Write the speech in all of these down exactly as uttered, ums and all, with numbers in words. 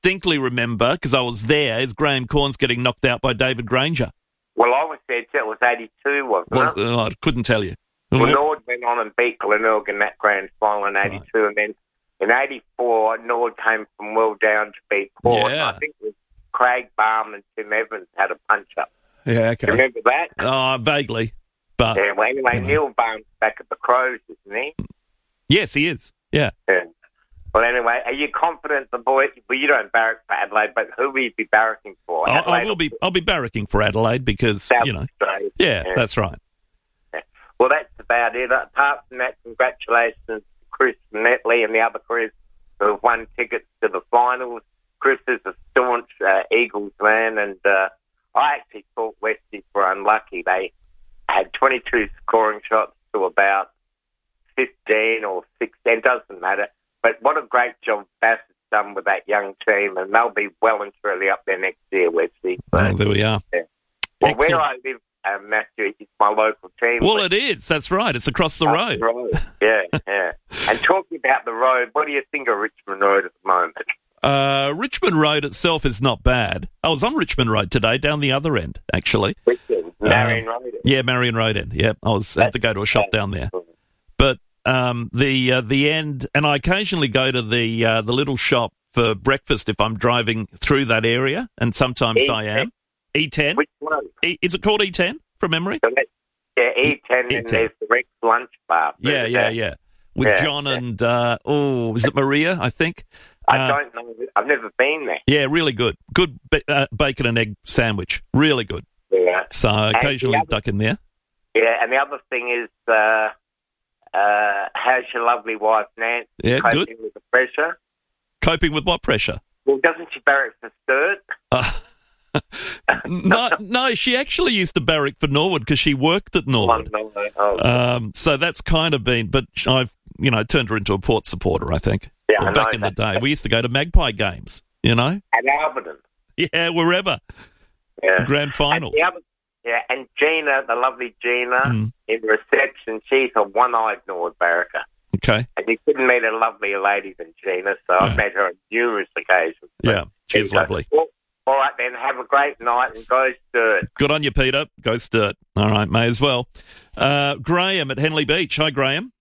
distinctly remember, because I was there, is Graham Corns getting knocked out by David Granger. Well, I was there too. It was eighty-two, wasn't Was, it? oh, I couldn't tell you. Well, Nord went on and beat Glenelg in that grand final in eighty-two, right. And then in eighty-four, Nord came from well down to beat Port. Yeah. I think it was Craig Baum and Tim Evans had a punch-up. Yeah, okay. Do you remember that? Oh, vaguely. But, yeah, well, anyway, you know. Neil Baum's back at the Crows, isn't he? Yes, he is. Yeah. yeah. Well, anyway, are you confident the boy... Well, you don't barrack for Adelaide, but who will you be barracking for? I, I will be. I'll be barracking for Adelaide because, South you know... Australia. Yeah, yeah, that's right. Yeah. Well, that's about it. Apart from that, congratulations to Chris Netley and the other Chris who have won tickets to the finals. Chris is a staunch uh, Eagles man, and uh, I actually thought Westies were unlucky. They had twenty-two scoring shots to about fifteen or sixteen, doesn't matter. But what a great job Bassett's done with that young team, and they'll be well and truly up there next year, Westies. Oh, there we are. Yeah. Well, Excellent. where I live, uh, Matthew, it's my local team. Well, it is. That's right. It's across the road. The road. Yeah, yeah. And talking about the road, what do you think of Richmond Road at the moment? Uh, Richmond Road itself is not bad. I was on Richmond Road today, down the other end, actually. Richmond, Marion um, Road. Yeah, Marion Road end. Yeah, I was had to go to a shop down there. But um, the uh, the end, and I occasionally go to the uh, the little shop for breakfast if I'm driving through that area, and sometimes E ten. I am. E ten. Which one? E, is it called E ten from memory? So that, yeah, E ten, E ten. and there's the Rex Lunch Bar. Yeah, yeah, yeah. With yeah, John yeah. and, uh, oh, is it Maria, I think? I Uh, don't know. I've never been there. Yeah, really good. Good ba- uh, bacon and egg sandwich. Really good. Yeah. So occasionally other- duck in there. Yeah, and the other thing is, uh, uh, how's your lovely wife, Nancy, Yeah, coping good. with the pressure? Coping with what pressure? Well, doesn't she barrack for Sturt? Uh, no, no, she actually used to barrack for Norwood because she worked at Norwood. Oh, no, no. Oh. Um, so that's kind of been, but I've, you know, turned her into a Port supporter, I think. Yeah, Well, I back know in that. the day. We used to go to Magpie games, you know? At Alberton. Yeah, wherever. Yeah. Grand finals. And the other, yeah, and Gina, the lovely Gina, Mm. in reception, she's a one-eyed Norwood barracker. Okay. And you couldn't meet a lovelier lady than Gina, so I've Yeah. met her on numerous occasions. Yeah, she's Anyway, lovely. Well, all right, then. Have a great night and go Sturt. Good on you, Peter. Go Sturt. All right, may as well. Uh, Graham at Henley Beach. Hi, Graham.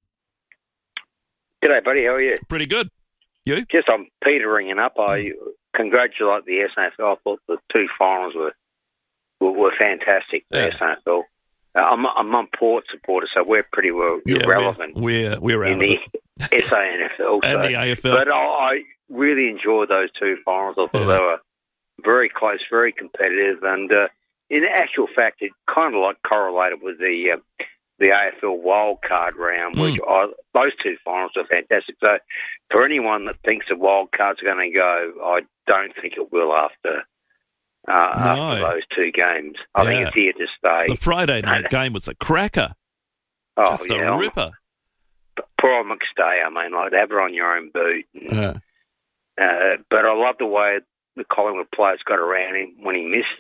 G'day, buddy. How are you? Pretty good. You? Just I'm Peter ringing up. I congratulate the S A F L. I thought the two finals were were, were fantastic. The Yeah. S A F L. Uh, I'm I'm a Port supporter, so we're pretty well Yeah, irrelevant We're, we're, we're out in of the it. S A N F L. And so- the A F L. But I, I really enjoyed those two finals. I thought Yeah. they were very close, very competitive, and uh, in actual fact, it kind of like correlated with the uh, the A F L wildcard round, Mm. which I, those two finals are fantastic. So, for anyone that thinks the wildcard's going to go, I don't think it will after uh, after No. those two games. I think Yeah. it's here to stay. The Friday night game was a cracker. oh Just yeah, a ripper. poor old McStay. I mean, like have her on your own boot. And, Yeah. uh, but I love the way the Collingwood players got around him when he missed.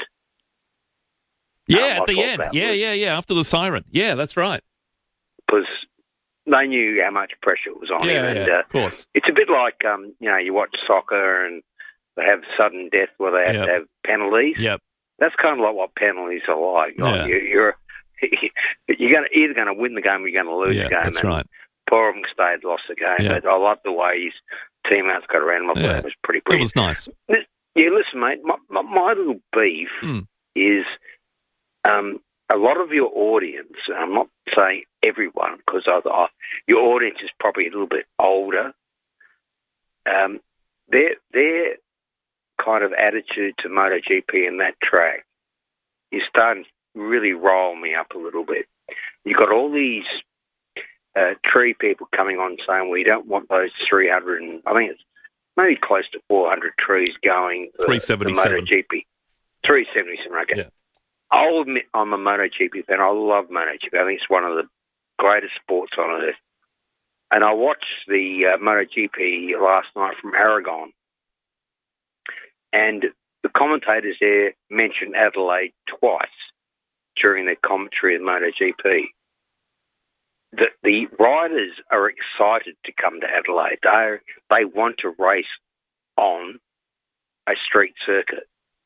Yeah, Um, I at the thought end. that Yeah, was- yeah, yeah. After the siren. Yeah, that's right. Because they knew how much pressure was on Yeah, him. yeah, And uh, of course. it's a bit like, um, you know, you watch soccer and they have sudden death where they have Yep. to have penalties. Yep. That's kind of like what penalties are like. Like, Yeah. you, you're you're gonna, either going to win the game or you're going to lose Yeah, the game. that's and right. Poor McStay had lost the game. Yeah. But I love the way his teammates got around him. I thought Yeah. that was pretty It brilliant. was nice. Yeah, listen, mate, my, my, my little beef Mm. is um, a lot of your audience, and I'm not saying everyone, because I, I, your audience is probably a little bit older, um, their, their kind of attitude to MotoGP and that track is starting to really roll me up a little bit. You've got all these uh, tree people coming on saying, we don't want those three hundred, and I think it's maybe close to four hundred trees going for three the seventy-seven. MotoGP. three seventy-seven, okay. Yeah. I'll admit I'm a MotoGP fan. I love MotoGP. I think it's one of the greatest sports on earth. And I watched the uh, MotoGP last night from Aragon. And the commentators there mentioned Adelaide twice during their commentary of MotoGP. The, the riders are excited to come to Adelaide. They they want to race on a street circuit.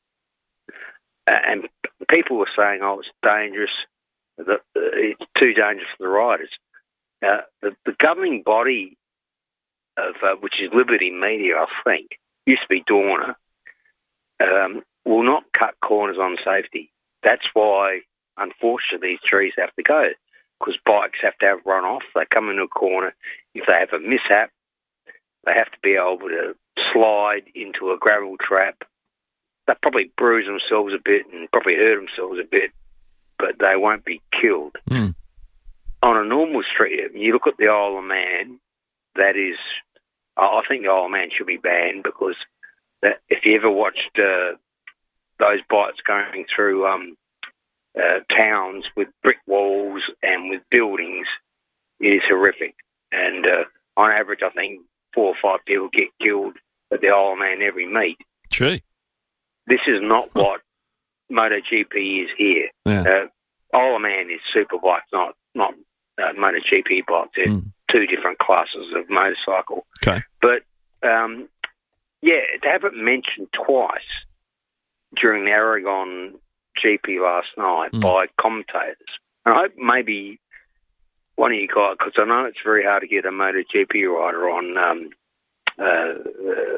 Uh, and people were saying, oh, it's dangerous, that uh, it's too dangerous for the riders. Uh, the, the governing body of uh, which is Liberty Media, I think, used to be Dorna, um, will not cut corners on safety. That's why, unfortunately, these trees have to go, because bikes have to have run off. They come into a corner. If they have a mishap, they have to be able to slide into a gravel trap. They'll probably bruise themselves a bit and probably hurt themselves a bit, but they won't be killed. Mm. On a normal street, you look at the Isle of Man, that is, I think the Isle of Man should be banned, because that, if you ever watched uh, those bikes going through um, uh, towns with brick walls and with buildings, it is horrific. And uh, on average, I think four or five people get killed at the Isle of Man every meet. True. This is not what MotoGP is here. Yeah. Uh, Isle of Man is super bikes, not not uh, MotoGP bikes. They're mm. two different classes of motorcycle. Okay. But um, yeah, to have it mentioned twice during the Aragon G P last night mm. by commentators, and I hope maybe one of you guys, because I know it's very hard to get a MotoGP rider on um, uh, uh,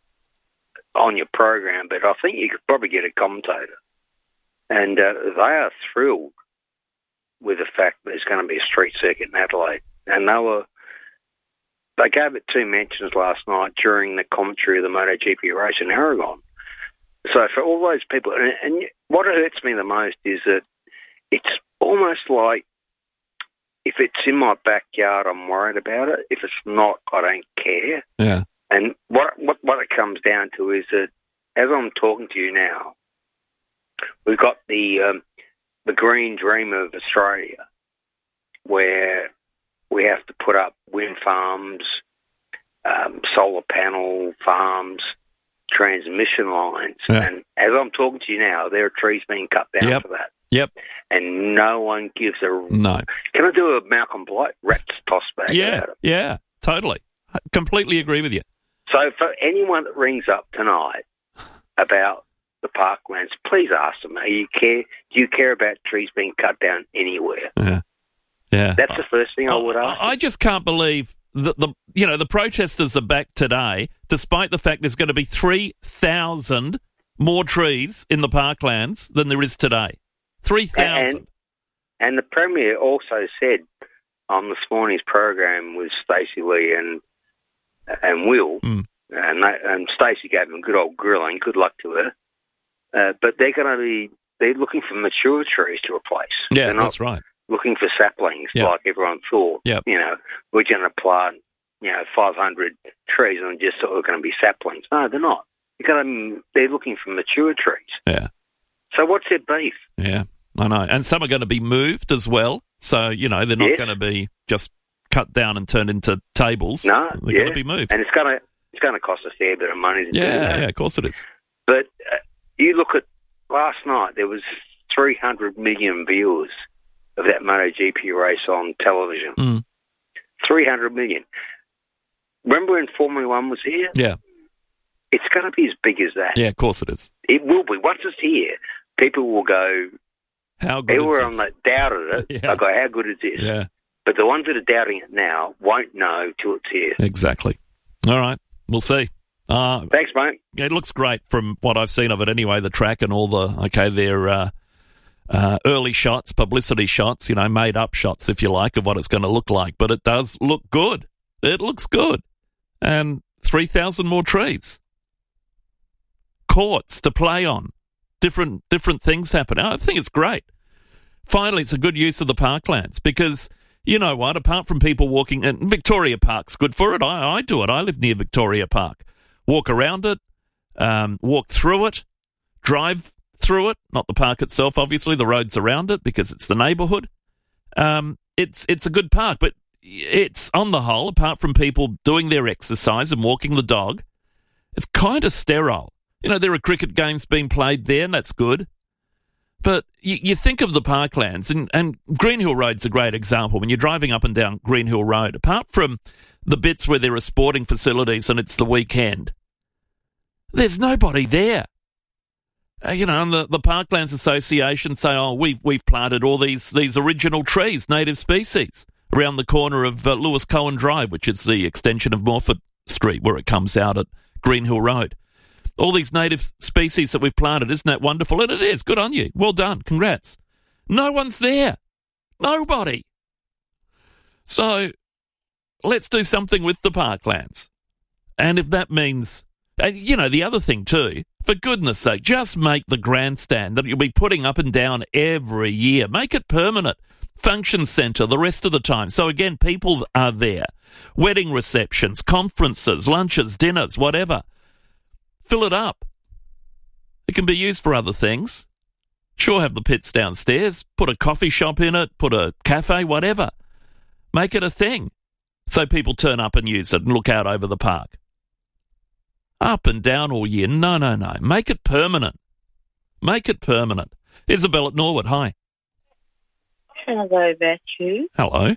on your program, but I think you could probably get a commentator. And uh, they are thrilled with the fact that there's going to be a street circuit in Adelaide. And they were, they gave it two mentions last night during the commentary of the MotoGP race in Aragon. So for all those people, and, and what hurts me the most is that it's almost like, if it's in my backyard, I'm worried about it. If it's not, I don't care. Yeah. And what what what it comes down to is that as I'm talking to you now, we've got the um, the green dream of Australia, where we have to put up wind farms, um, solar panel farms, transmission lines. Yeah. And as I'm talking to you now, there are trees being cut down yep. for that. Yep. And no one gives a... No. Can I do a Malcolm Blight rat's toss back? Yeah, yeah, totally. I completely agree with you. So for anyone that rings up tonight about the parklands, please ask them, are you care, do you care about trees being cut down anywhere? Yeah. Yeah. That's the first thing I, I would ask. I just can't believe that the, you know, the protesters are back today, despite the fact there's going to be three thousand more trees in the parklands than there is today. three thousand. And, and the Premier also said on this morning's program with Stacey Lee and and Will, mm. and they, and Stacey gave them a good old grilling. Good luck to her. Uh, but they're going to be they're looking for mature trees to replace. Yeah, they're not that's right. Looking for saplings Yep. like everyone thought. Yep. You know, we're going to plant you know five hundred trees and just sort of going to be saplings. No, they're not. They're going to, they're looking for mature trees. Yeah. So what's their beef? Yeah, I know. And some are going to be moved as well. So, you know, they're not yes. going to be just cut down and turned into tables. No, they're yeah. going to be moved. And it's going to it's going to cost a fair bit of money to yeah, do that. Yeah, of course it is. But uh, you look at last night, there was three hundred million viewers of that MotoGP race on television. Mm. three hundred million. Remember when Formula One was here? Yeah. It's going to be as big as that. Yeah, of course it is. It will be. Once it's here, people will go, how good everyone is this? that doubted it, Yeah. they'll go, how good is this? Yeah. But the ones that are doubting it now won't know till it's here. Exactly. All right. We'll see. Uh, Thanks, mate. It looks great from what I've seen of it anyway, the track and all the, okay, their uh, uh, early shots, publicity shots, you know, made-up shots, if you like, of what it's going to look like. But it does look good. It looks good. And three thousand more trees. Courts to play on. Different different things happen. I think it's great. Finally, it's a good use of the parklands because, you know what, apart from people walking, and Victoria Park's good for it. I, I do it. I live near Victoria Park. Walk around it, um, walk through it, drive through it, not the park itself, obviously, the roads around it because it's the neighbourhood. Um, it's it's a good park, but it's, on the whole, apart from people doing their exercise and walking the dog, it's kind of sterile. You know, there are cricket games being played there, and that's good. But you, you think of the parklands, and, and Green Hill Road's a great example. When you're driving up and down Green Hill Road, apart from the bits where there are sporting facilities and it's the weekend, There's nobody there. Uh, you know, and the, the Parklands Association say, oh, we've, we've planted all these, these original trees, native species, around the corner of uh, Lewis Cohen Drive, which is the extension of Morford Street, where it comes out at Greenhill Road. All these native species that we've planted, isn't that wonderful? And it is. Good on you. Well done. Congrats. No one's there. Nobody. So let's do something with the parklands. And if that means, and you know, the other thing too, for goodness sake, just make the grandstand that you'll be putting up and down every year. Make it permanent. Function centre the rest of the time. So again, people are there. Wedding receptions, conferences, lunches, dinners, whatever. Fill it up. It can be used for other things. Sure, have the pits downstairs. Put a coffee shop in it. Put a cafe, whatever. Make it a thing. So people turn up and use it and look out over the park. Up and down all year. No, no, no. Make it permanent. Make it permanent. Isabel at Norwood, hi. Hello, Matthew. Hello.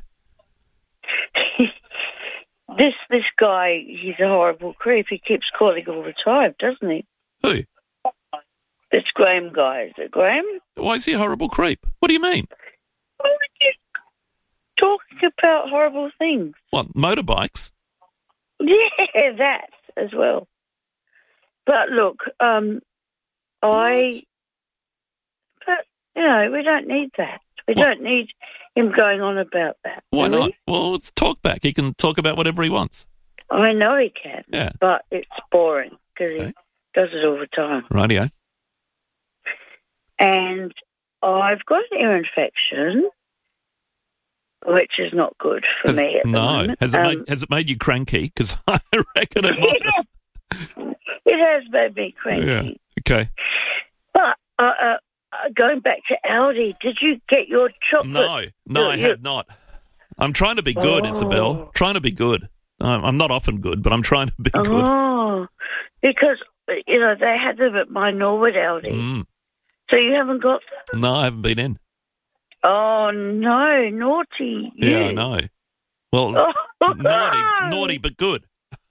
this this guy, he's a horrible creep. He keeps calling all the time, doesn't he? Who? This Graham guy. Is it Graham? Why is he a horrible creep? What do you mean? Well, he's talking about horrible things. What, motorbikes? Yeah, that as well. But look, um, I... But, you know, we don't need that. We What? don't need him going on about that. Why do we? not? Well, it's talk back. He can talk about whatever he wants. I know he can, Yeah. but it's boring because Okay. he does it all the time. Rightio. And I've got an ear infection, which is not good for Has- me at the no. moment. Has it, Um, made, has it made you cranky? Because I reckon it might have. It has made me cranky. Yeah. Okay. But uh, uh, uh, going back to Aldi, did you get your chocolate? No. No, I You- have not. I'm trying to be good, Oh. Isabel. Trying to be good. Um, I'm not often good, but I'm trying to be good. Oh, because, you know, they had them at my Norwood Aldi. Mm. So you haven't got them? No, I haven't been in. Oh, no, naughty you. Yeah, I know. Well, Oh, naughty, naughty, but good.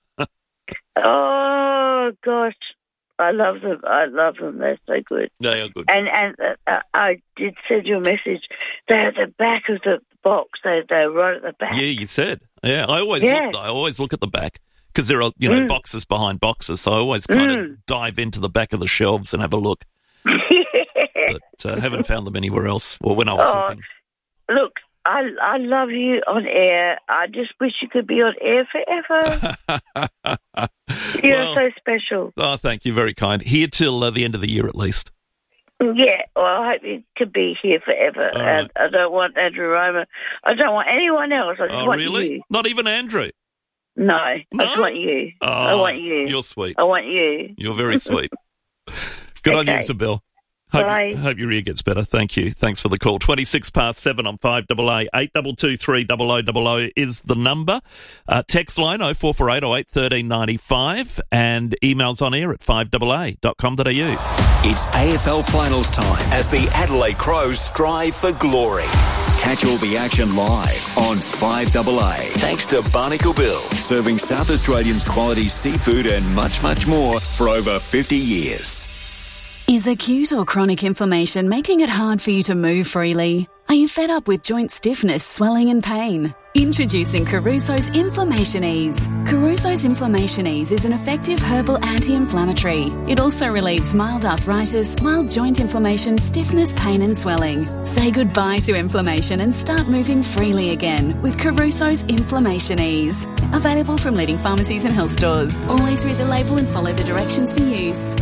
Oh, gosh. I love them. I love them. They're so good. They are good. And and uh, I did send you a message. They're at the back of the box. They, they're right at the back. Yeah, you said. Yeah, I always Yeah. look, I always look at the back because there are, you know, Mm. boxes behind boxes. So I always kind Mm. of dive into the back of the shelves and have a look. But uh, haven't found them anywhere else. Well, when I was Oh, looking. Look, I I love you on air. I just wish you could be on air forever. You're Well, so special. oh, thank you. Very kind. Here till uh, the end of the year at least. Yeah, well, I hope you could be here forever. All And I don't want Andrew Roma. I don't want anyone else. I just Oh, want really? you. Not even Andrew? No, I No? just want you. Oh, I want you. You're sweet. I want you. You're very sweet. Good on you, Okay. Isabel. Hope, Bye. hope your ear gets better. Thank you. Thanks for the call. twenty-six past seven on five A A. eight two two three double oh double oh is the number. Uh, text line oh four four eight oh eight one three nine five and emails on air at five A A dot com dot a u. It's A F L finals time as the Adelaide Crows strive for glory. Catch all the action live on five A A. Thanks to Barnacle Bill, serving South Australians quality seafood and much, much more for over fifty years. Is acute or chronic inflammation making it hard for you to move freely? Are you fed up with joint stiffness, swelling and pain? Introducing Caruso's Inflammation Ease. Caruso's Inflammation Ease is an effective herbal anti-inflammatory. It also relieves mild arthritis, mild joint inflammation, stiffness, pain and swelling. Say goodbye to inflammation and start moving freely again with Caruso's Inflammation Ease. Available from leading pharmacies and health stores. Always read the label and follow the directions for use.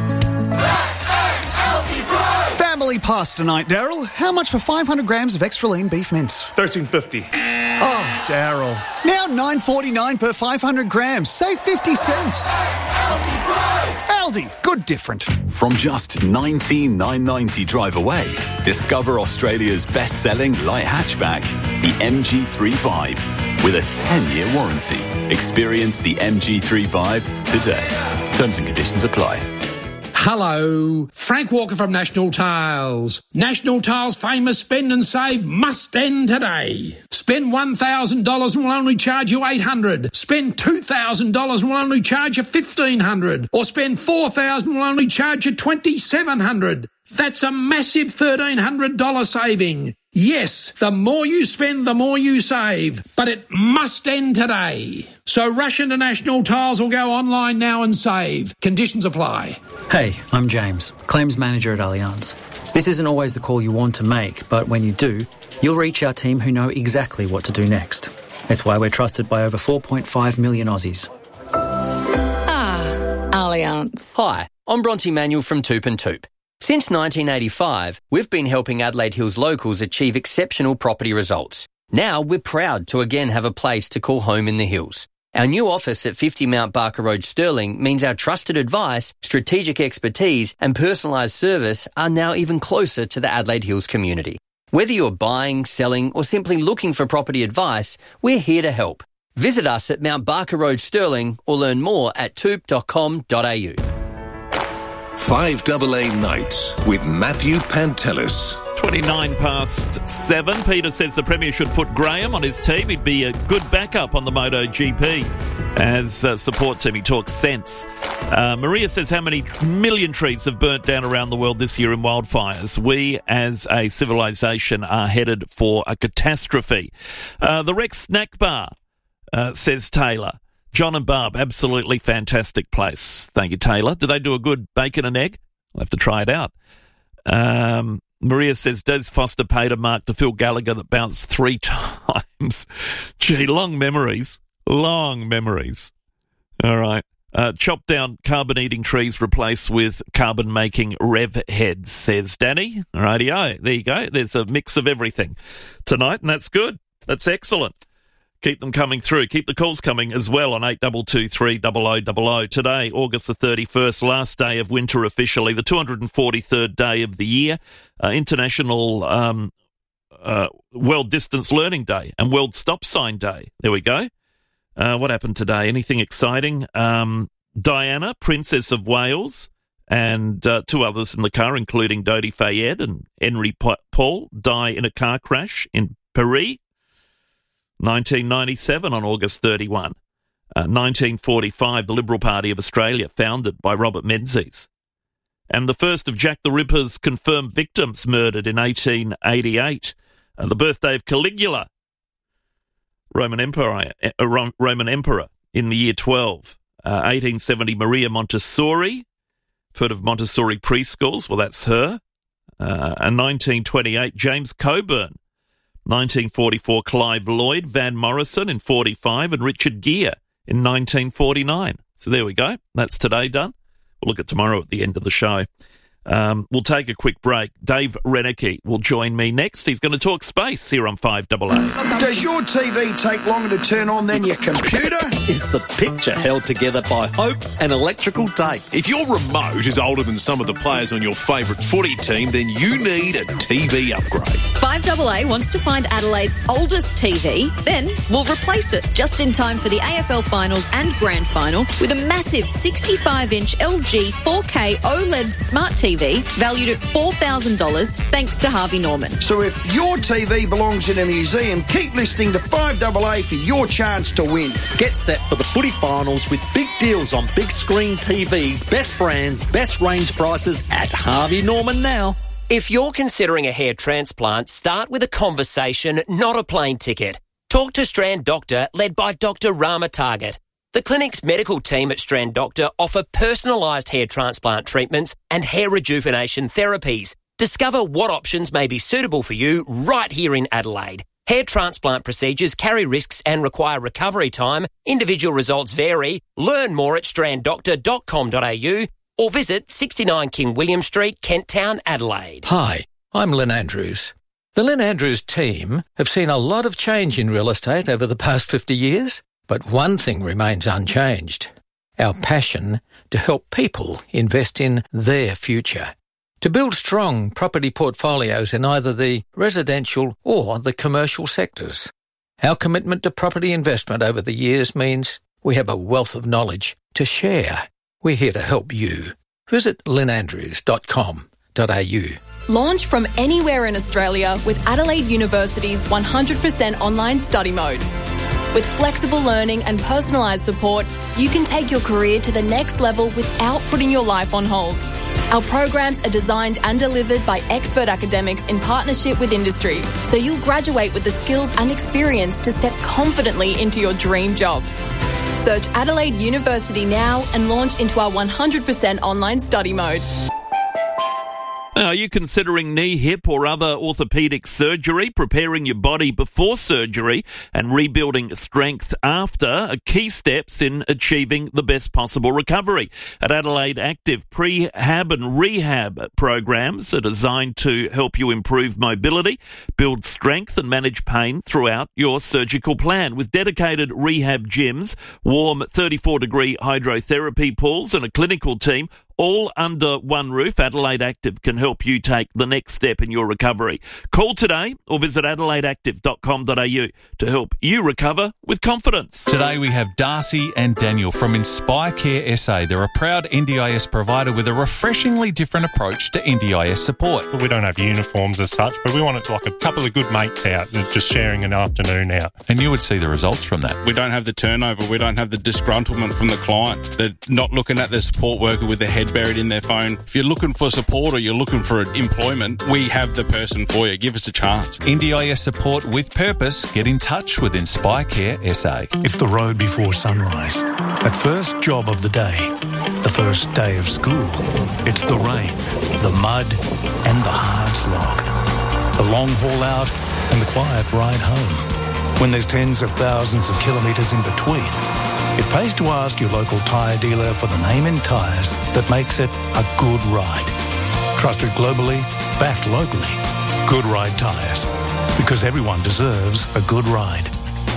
Family pasta night, Daryl. How much for five hundred grams of extra lean beef mince? thirteen fifty. Oh, Daryl. Now nine forty-nine per five hundred grams. Save fifty cents. Aldi, good different. From just nineteen nine ninety drive away, discover Australia's best-selling light hatchback, the M G three five, with a ten-year warranty. Experience the M G three five today. Terms and conditions apply. Hello, Frank Walker from National Tiles. National Tiles' famous spend and save must end today. Spend one thousand dollars and we'll only charge you eight hundred dollars. Spend two thousand dollars and we'll only charge you fifteen hundred dollars. Or spend four thousand dollars and we'll only charge you twenty-seven hundred dollars. That's a massive thirteen hundred dollars saving. Yes, the more you spend, the more you save. But it must end today. So rush into National Tiles or go online now and save. Conditions apply. Hey, I'm James, Claims Manager at Allianz. This isn't always the call you want to make, but when you do, you'll reach our team who know exactly what to do next. It's why we're trusted by over four point five million Aussies. Ah, Allianz. Hi, I'm Bronte Manuel from Toop and Toop. Since nineteen eighty-five, we've been helping Adelaide Hills locals achieve exceptional property results. Now we're proud to again have a place to call home in the hills. Our new office at fifty Mount Barker Road, Stirling, means our trusted advice, strategic expertise and personalised service are now even closer to the Adelaide Hills community. Whether you're buying, selling or simply looking for property advice, we're here to help. Visit us at Mount Barker Road, Stirling or learn more at toop dot com dot a u. five A A Nights with Matthew Pantelis. twenty-nine past seven. Peter says the Premier should put Graham on his team. He'd be a good backup on the MotoGP as a support team. He talks sense. Uh, Maria says, how many million trees have burnt down around the world this year in wildfires? We as a civilization are headed for a catastrophe. Uh, the Rex Snack Bar, uh, says Taylor. John and Barb, absolutely fantastic place. Thank you, Taylor. Do they do a good bacon and egg? I'll have to try it out. Um, Maria says, Des Foster paid a mark to Phil Gallagher that bounced three times. Gee, long memories. Long memories. All right. Uh, chop down carbon-eating trees replaced with carbon-making rev heads, says Danny. All righty-o. There you go. There's a mix of everything tonight, and that's good. That's excellent. Keep them coming through. Keep the calls coming as well on eight two two three double oh double oh. Today, August the thirty-first, last day of winter officially, the two hundred forty-third day of the year, uh, International um, uh, World Distance Learning Day and World Stop Sign Day. There we go. Uh, what happened today? Anything exciting? Um, Diana, Princess of Wales, and uh, two others in the car, including Dodi Fayed and Henry Paul, die in a car crash in Paris. nineteen ninety-seven on August thirty-first. Uh, nineteen forty-five, the Liberal Party of Australia, founded by Robert Menzies. And the first of Jack the Ripper's confirmed victims murdered in eighteen eighty-eight. Uh, the birthday of Caligula, Roman Emperor, uh, Roman Emperor in the year twelve. Uh, eighteen seventy, Maria Montessori. Heard of Montessori preschools? Well, that's her. Uh, and nineteen twenty-eight, James Coburn. nineteen forty-four, Clive Lloyd, Van Morrison in forty-five, and Richard Gere in nineteen forty-nine. So there we go. That's today done. We'll look at tomorrow at the end of the show. Um, we'll take a quick break. Dave Reneke will join me next. He's going to talk space here on five A A. Does your T V take longer to turn on than your computer? Is the picture held together by hope and electrical tape? If your remote is older than some of the players on your favourite footy team, then you need a T V upgrade. five A A wants to find Adelaide's oldest T V, then we'll replace it just in time for the A F L Finals and Grand Final with a massive sixty-five inch L G four K OLED smart T V valued at four thousand dollars thanks to Harvey Norman. So if your T V belongs in a museum, keep listening to five A A for your chance to win. Get set for the footy finals with big deals on big screen T Vs, best brands, best range prices at Harvey Norman now. If you're considering a hair transplant, start with a conversation, not a plane ticket. Talk to Strand Doctor, led by Doctor Rama Target. The clinic's medical team at Strand Doctor offer personalised hair transplant treatments and hair rejuvenation therapies. Discover what options may be suitable for you right here in Adelaide. Hair transplant procedures carry risks and require recovery time. Individual results vary. Learn more at strand doctor dot com dot a u or visit sixty-nine King William Street, Kent Town, Adelaide. Hi, I'm Lynn Andrews. The Lynn Andrews team have seen a lot of change in real estate over the past fifty years. But one thing remains unchanged, our passion to help people invest in their future, to build strong property portfolios in either the residential or the commercial sectors. Our commitment to property investment over the years means we have a wealth of knowledge to share. We're here to help you. Visit lynn andrews dot com dot a u. Launch from anywhere in Australia with Adelaide University's one hundred percent online study mode. With flexible learning and personalised support, you can take your career to the next level without putting your life on hold. Our programs are designed and delivered by expert academics in partnership with industry, so you'll graduate with the skills and experience to step confidently into your dream job. Search Adelaide University now and launch into our one hundred percent online study mode. Are you considering knee, hip or other orthopaedic surgery? Preparing your body before surgery and rebuilding strength after are key steps in achieving the best possible recovery. At Adelaide Active, prehab and rehab programs are designed to help you improve mobility, build strength and manage pain throughout your surgical plan. With dedicated rehab gyms, warm thirty-four degree hydrotherapy pools and a clinical team, all under one roof, Adelaide Active can help you take the next step in your recovery. Call today or visit adelaide active dot com dot a u to help you recover with confidence. Today we have Darcy and Daniel from Inspire Care S A. They're a proud N D I S provider with a refreshingly different approach to N D I S support. We don't have uniforms as such, but we want it like a couple of good mates out just sharing an afternoon out. And you would see the results from that. We don't have the turnover. We don't have the disgruntlement from the client. They're not looking at the support worker with their head buried in their phone. If you're looking for support or you're looking for employment, we have the person for you. Give us a chance. N D I S support with purpose. Get in touch with Inspire Care S A. It's the road before sunrise. That first job of the day. The first day of school. It's the rain, the mud, and the hard slog. The long haul out and the quiet ride home. When there's tens of thousands of kilometres in between, it pays to ask your local tyre dealer for the name in tyres that makes it a good ride. Trusted globally, backed locally. Good Ride Tyres. Because everyone deserves a good ride.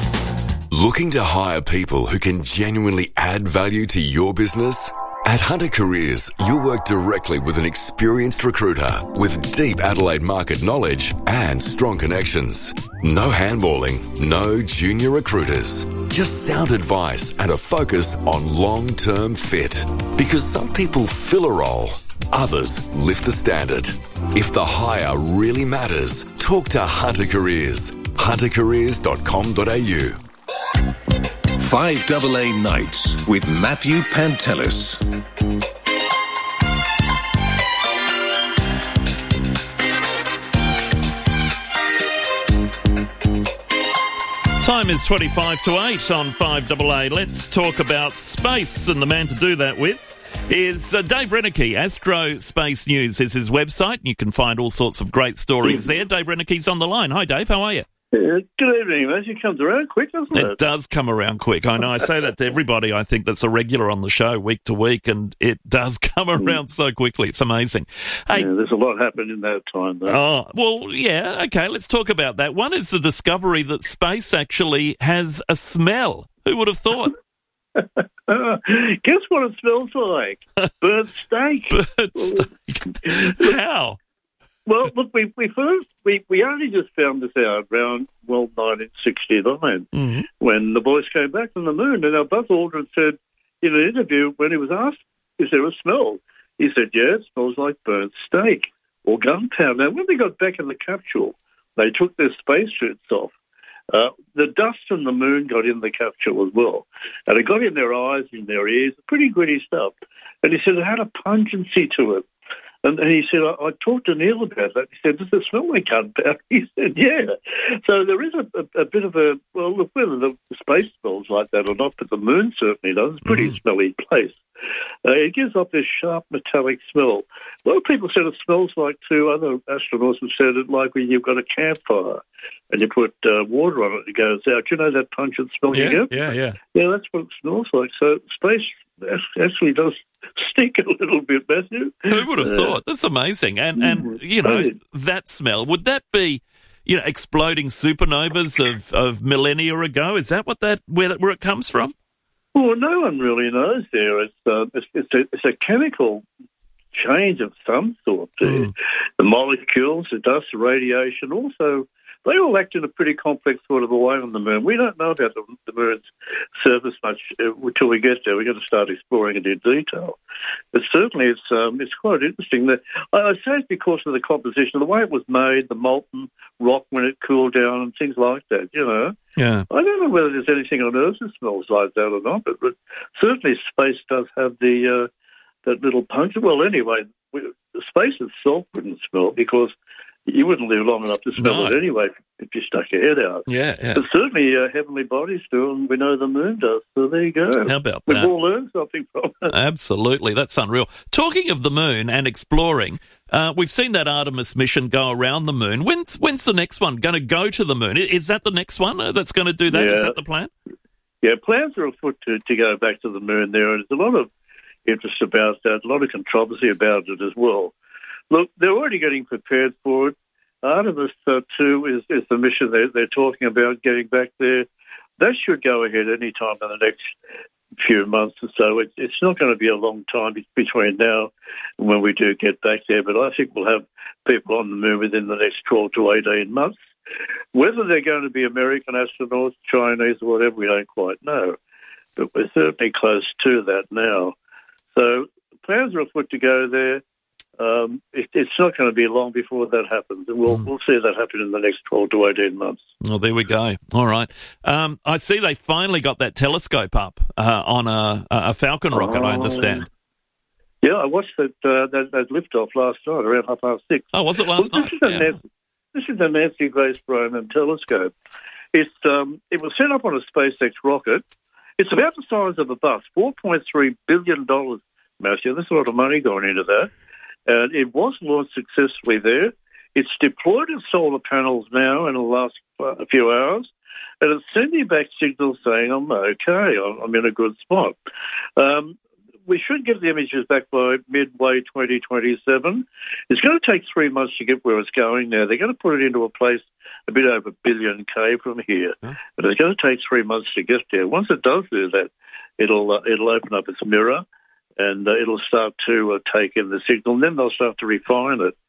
Looking to hire people who can genuinely add value to your business? At Hunter Careers, you'll work directly with an experienced recruiter with deep Adelaide market knowledge and strong connections. No handballing, no junior recruiters. Just sound advice and a focus on long-term fit. Because some people fill a role, others lift the standard. If the hire really matters, talk to Hunter Careers. hunter careers dot com dot a u. five A A Nights with Matthew Pantelis. Time is twenty-five to eight on five A A. Let's talk about space, and the man to do that with is uh, Dave Reneke. Astro Space News is his website. You can find all sorts of great stories there. Dave Reneke's on the line. Hi, Dave. How are you? Yeah, good evening, mate. It comes around quick, doesn't it? It does come around quick. I know. I say that to everybody, I think, that's a regular on the show week to week, and it does come around so quickly. It's amazing. Hey, yeah, there's a lot happened in that time, though. Oh, well, yeah, okay, let's talk about that. One is the discovery that space actually has a smell. Who would have thought? uh, guess what it smells like? Burnt steak. Burnt steak. How? Well, look, we we first we, we only just found this out around well nineteen sixty-nine mm-hmm. when the boys came back from the moon, and our Buzz Aldrin said in an interview when he was asked, "Is there a smell?" He said, "Yeah, it smells like burnt steak or gunpowder." Now, when they got back in the capsule, they took their spacesuits off. Uh, the dust from the moon got in the capsule as well, and it got in their eyes, in their ears, pretty gritty stuff. And he said it had a pungency to it. And, and he said, I, I talked to Neil about that. He said, does it smell like gunpowder? He said, yeah. So there is a, a, a bit of a, well, look, whether the space smells like that or not, but the moon certainly does. It's a pretty mm. smelly place. Uh, it gives off this sharp metallic smell. A lot of people said it smells like, too, other astronauts have said it like when you've got a campfire and you put uh, water on it, it goes out. You know that pungent smell yeah, you get? Yeah, yeah. Yeah, that's what it smells like. So space actually does stink a little bit, Matthew. Who would have uh, thought? That's amazing. And, and you know, that smell, would that be, you know, exploding supernovas of, of millennia ago? Is that what that where, where it comes from? Well, no one really knows there. It's, uh, it's, it's, a, it's a chemical change of some sort. Mm. The molecules, the dust, the radiation, also they all act in a pretty complex sort of a way on the moon. We don't know about the, the moon's surface much uh, until we get there. We've got to start exploring it in detail. But certainly it's um, it's quite interesting. That I, I say it's because of the composition, the way it was made, the molten rock when it cooled down and things like that, you know. Yeah. I don't know whether there's anything on Earth that smells like that or not, but, but certainly space does have the uh, that little punch. Well, anyway, we, space itself wouldn't smell because you wouldn't live long enough to smell No. it anyway if you stuck your head out. Yeah, yeah. But certainly uh, heavenly bodies do, and we know the moon does, so there you go. How about We've that? all learned something from it. Absolutely. That's unreal. Talking of the moon and exploring, uh, we've seen that Artemis mission go around the moon. When's when's the next one going to go to the moon? I- Is that the next one uh, that's going to do that? Is Yeah. that the plan? Yeah, plans are afoot to, to go back to the moon there, and there's a lot of interest about that, a lot of controversy about it as well. Look, they're already getting prepared for it. Artemis uh, two is, is the mission they're, they're talking about getting back there. That should go ahead any time in the next few months or so. It, it's not going to be a long time between now and when we do get back there, but I think we'll have people on the moon within the next twelve to eighteen months. Whether they're going to be American astronauts, Chinese, or whatever, we don't quite know. But we're certainly close to that now. So plans are afoot to go there. Um, it, it's not going to be long before that happens, and we'll, we'll see that happen in the next twelve to eighteen months. Well, there we go. All right. Um, I see they finally got that telescope up uh, on a, a Falcon rocket, I understand. Yeah, I watched that, uh, that, that liftoff last night around half past six. Oh, was it last well, night? This is, a Yeah. Nancy, this is the Nancy Grace Bowman telescope. It's, um, it was set up on a SpaceX rocket. It's about the size of a bus, four point three billion dollars, Matthew. There's a lot of money going into that. And it was launched successfully there. It's deployed its solar panels now in the last uh, few hours, and it's sending back signals saying, I'm okay, I'm, I'm in a good spot. Um, we should get the images back by midway twenty twenty-seven. It's going to take three months to get where it's going now. They're going to put it into a place a bit over a billion K from here, huh? But it's going to take three months to get there. Once it does do that, it'll uh, it'll open up its mirror, and uh, it'll start to uh, take in the signal, and then they'll start to refine it.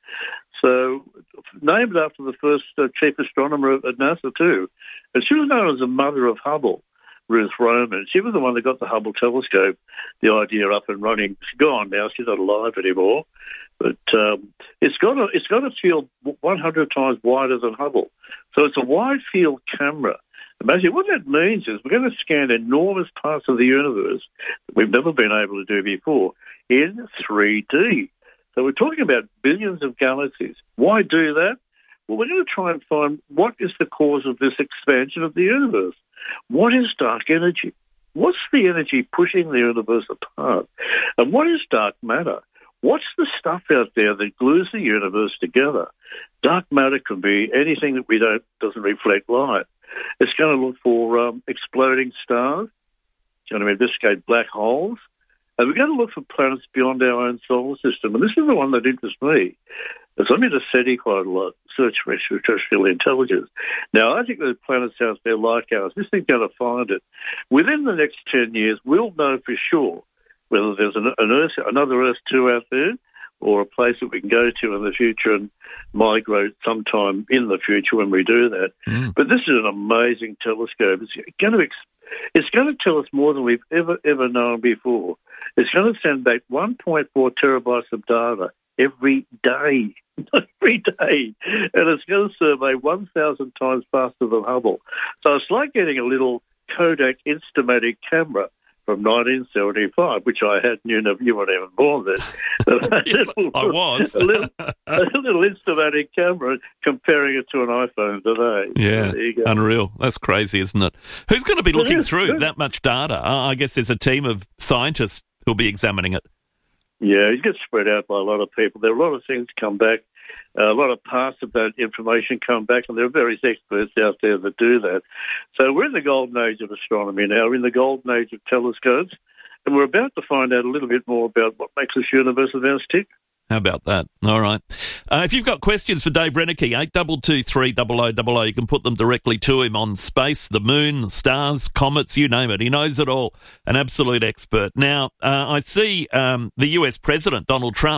So, named after the first uh, chief astronomer at NASA, too. And she was known as the mother of Hubble, Ruth Roman. She was the one that got the Hubble telescope, the idea up and running. She's gone now. She's not alive anymore. But um, it's got a, it's got a field one hundred times wider than Hubble. So it's a wide field camera. Imagine what that means is we're going to scan enormous parts of the universe that we've never been able to do before in three D. So we're talking about billions of galaxies. Why do that? Well, we're going to try and find what is the cause of this expansion of the universe. What is dark energy? What's the energy pushing the universe apart? And what is dark matter? What's the stuff out there that glues the universe together? Dark matter can be anything that we don't doesn't reflect light. It's going to look for um, exploding stars. It's going to investigate black holes. And we're going to look for planets beyond our own solar system. And this is the one that interests me. Because I'm into SETI quite a lot, search for extraterrestrial intelligence. Now, I think there's planets out there like ours. This thing's going to find it. Within the next ten years, we'll know for sure whether there's an, an Earth, another Earth two out there, or a place that we can go to in the future and migrate sometime in the future when we do that. Mm. But this is an amazing telescope. It's going to ex- it's going to tell us more than we've ever, ever known before. It's going to send back one point four terabytes of data every day, every day. And it's going to survey one thousand times faster than Hubble. So it's like getting a little Kodak Instamatic camera from nineteen seventy-five, which I had, you know, you weren't even born then. Yes, little, I was. a, little, a little Instamatic camera comparing it to an iPhone today. Yeah, so there you go. Unreal. That's crazy, isn't it? Who's going to be looking through good. that much data? Uh, I guess there's a team of scientists who'll be examining it. Yeah, it gets spread out by a lot of people. There are a lot of things come back. Uh, a lot of parts of that information come back, and there are various experts out there that do that. So we're in the golden age of astronomy now. We're in the golden age of telescopes, and we're about to find out a little bit more about what makes this universe events tick. How about that? All right. Uh, if you've got questions for Dave Reneke, eight two two three zero zero zero zero, you can put them directly to him on space, the moon, the stars, comets, you name it. He knows it all. An absolute expert. Now, uh, I see um, the U S President, Donald Trump,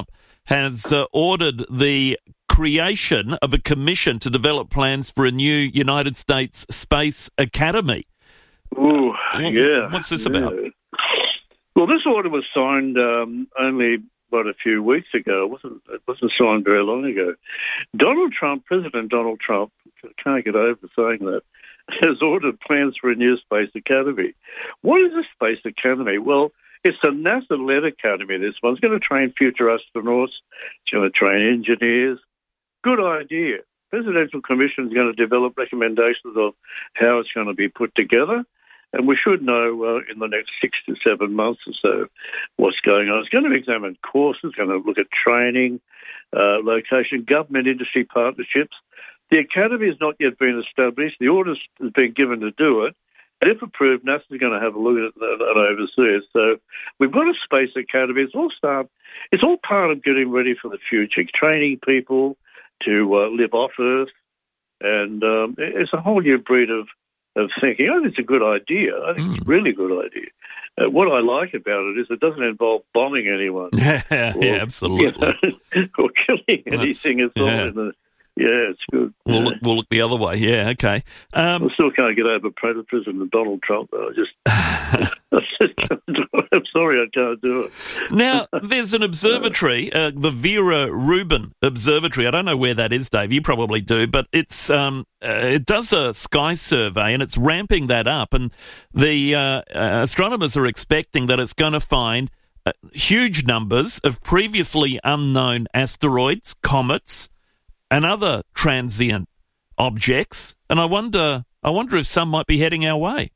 has uh, ordered the creation of a commission to develop plans for a new United States Space Academy. Ooh, yeah. What's this yeah. about? Well, this order was signed um, only, what, a few weeks ago. It wasn't, it wasn't signed very long ago. Donald Trump, President Donald Trump, can't get over saying that, has ordered plans for a new space academy. What is a space academy? Well, it's a NASA-led academy, this one. It's going to train future astronauts. It's going to train engineers. Good idea. Presidential Commission is going to develop recommendations of how it's going to be put together. And we should know uh, in the next six to seven months or so what's going on. It's going to examine courses, going to look at training, uh, location, government industry partnerships. The academy has not yet been established. The order has been given to do it. And if approved, NASA is going to have a look at it and oversee it. So we've got a space academy. It's all start. It's all part of getting ready for the future, training people to uh, live off Earth. And um, it's a whole new breed of, of thinking. I think it's a good idea. I think mm. it's a really good idea. Uh, what I like about it is it doesn't involve bombing anyone. Yeah, or, yeah absolutely. You know, or killing anything at all. yeah. In the, yeah, it's good. We'll, yeah. look, we'll look the other way. Yeah, okay. Um, I still can't get over President Donald Trump, though. I just, I just I'm sorry, I can't do it. Now, there's an observatory, uh, the Vera Rubin Observatory. I don't know where that is, Dave. You probably do, but it's um, uh, it does a sky survey, and it's ramping that up. And the uh, uh, astronomers are expecting that it's going to find uh, huge numbers of previously unknown asteroids, comets, and other transient objects, and I wonder, I wonder if some might be heading our way.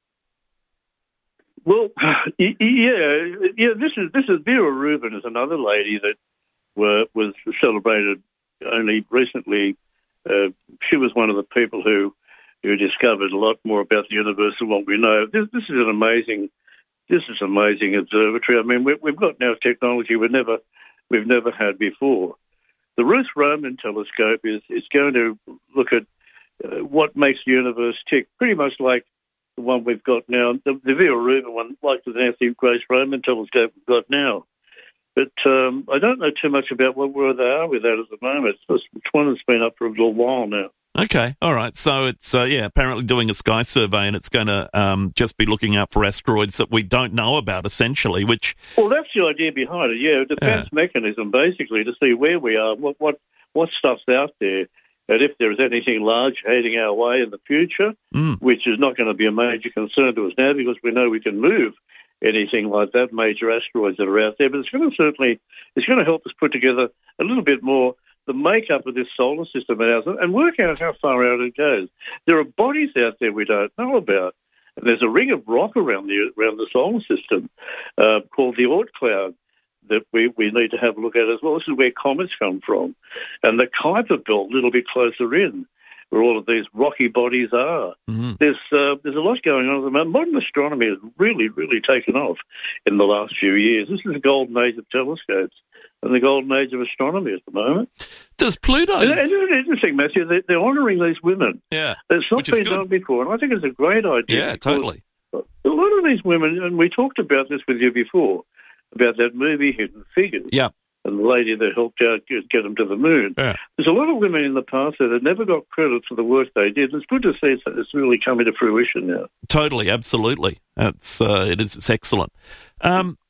Well, yeah, yeah. This is this is Vera Rubin is another lady that were, was celebrated only recently. Uh, she was one of the people who who discovered a lot more about the universe than what we know. This, this is an amazing, this is an amazing observatory. I mean, we, we've got now technology we never we've never had before. The Ruth Roman telescope is, is going to look at uh, what makes the universe tick, pretty much like the one we've got now, the, the Vera Rubin one, like the Nancy Grace Roman telescope we've got now. But um, I don't know too much about what, where they are with that at the moment. It's, it's one that's been up for a little while now. Okay, all right. So it's, uh, yeah, apparently doing a sky survey, and it's going to um, just be looking out for asteroids that we don't know about, essentially, which... Well, that's the idea behind it, yeah, a defence yeah. mechanism, basically, to see where we are, what, what what stuff's out there, and if there's anything large heading our way in the future, mm. which is not going to be a major concern to us now because we know we can move anything like that, major asteroids that are out there. But it's going to certainly, it's going to help us put together a little bit more the makeup of this solar system and, ours, and work out how far out it goes. There are bodies out there we don't know about. And there's a ring of rock around the around the solar system uh, called the Oort cloud that we, we need to have a look at as well. This is where comets come from. And the Kuiper belt a little bit closer in, where all of these rocky bodies are. Mm-hmm. There's uh, there's a lot going on at the moment. Modern astronomy has really, really taken off in the last few years. This is the golden age of telescopes and the golden age of astronomy at the moment. Does Pluto... And it's interesting, Matthew, they're, they're honouring these women. Yeah, it's not been done before, and I think it's a great idea. Yeah, totally. A lot of these women, and we talked about this with you before, about that movie Hidden Figures. Yeah. And the lady that helped out get, get them to the moon. Yeah. There's a lot of women in the past that never got credit for the work they did. It's good to see it's, it's really coming to fruition now. Totally, absolutely. It's, uh, it is, it's excellent. Um,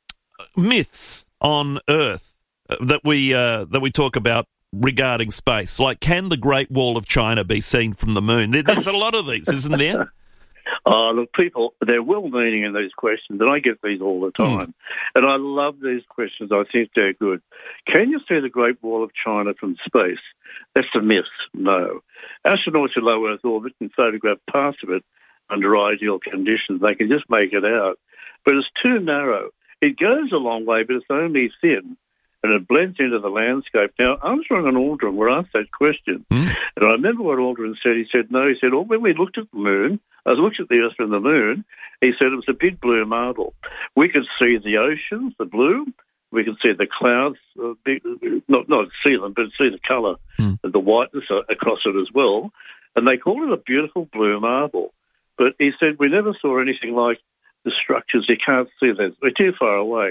myths on Earth that we uh, that we talk about regarding space, like can the Great Wall of China be seen from the moon? There's a lot of these, isn't there? Oh, look, people, they're well-meaning in these questions, and I get these all the time. Mm. And I love these questions. I think they're good. Can you see the Great Wall of China from space? That's a myth. No. Astronauts in low Earth orbit can photograph parts of it under ideal conditions. They can just make it out. But it's too narrow. It goes a long way, but it's only thin, and it blends into the landscape. Now, Armstrong and Aldrin were asked that question, mm. and I remember what Aldrin said. He said, no, he said, oh, when we looked at the moon, I looked at the Earth and the moon, he said it was a big blue marble. We could see the oceans, the blue, we could see the clouds, uh, big, not, not see them, but see the colour, mm. the whiteness across it as well, and they called it a beautiful blue marble. But he said we never saw anything like the structures. You can't see them. We're too far away.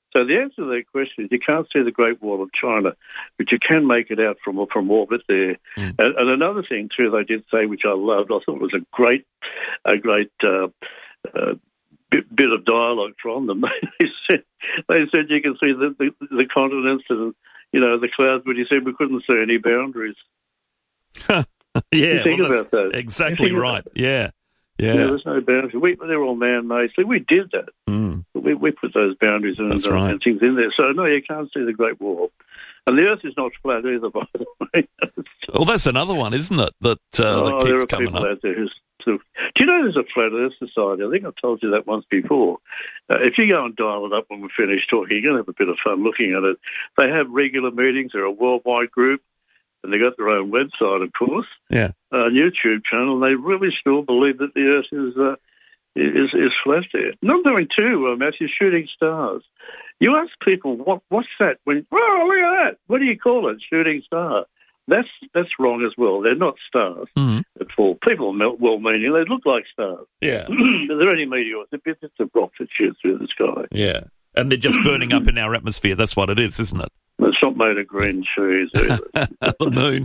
So the answer to that question is you can't see the Great Wall of China, but you can make it out from from orbit there. Mm. And, and another thing too, they did say, which I loved, I thought was a great, a great uh, uh, bit, bit of dialogue from them. they said they said you can see the, the, the continents and you know the clouds, but he said we couldn't see any boundaries. yeah, you think well, about that. Exactly right. That. Yeah. Yeah. yeah, there's no boundaries. We, they're all man-made. So we did that. Mm. We, we put those boundaries and, That's uh, right. and things in there. So, no, you can't see the Great Wall. And the Earth is not flat either, by the way. Well, that's another one, isn't it, that, uh, oh, that keeps there are coming people up. out there who's sort of, do you know there's a Flat Earth Society? I think I've told you that once before. Uh, if you go and dial it up when we finish talking, you're going to have a bit of fun looking at it. They have regular meetings. They're a worldwide group. And they've got their own website, of course, yeah, uh, YouTube channel. And they really still believe that the Earth is uh, is is flat there. Another thing too, uh, Matthew, shooting stars. You ask people, what what's that? When oh, look at that! What do you call it? Shooting star. That's that's wrong as well. They're not stars mm-hmm. at all. People are well-meaning. They look like stars. Yeah. They're only meteors. It's a rock that shoots through the sky. Yeah. And they're just burning up in our atmosphere. That's what it is, isn't it? It's not made of green cheese either. The moon.